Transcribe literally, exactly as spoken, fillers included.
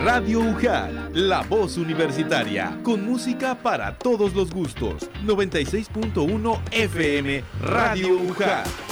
Radio U J A L, la voz universitaria, con música para todos los gustos. noventa y seis punto uno F M, Radio U J A L.